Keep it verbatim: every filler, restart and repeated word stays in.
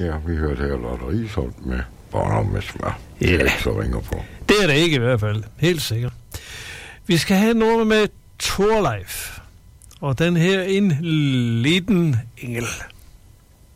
Ja, vi hørte her Lotte Risholt med Bornholm med smør. Ja. Det er ikke så ringer på. Det er det ikke i hvert fald. Helt sikkert. Vi skal have noget med Thorleif. Og den her en liten engel.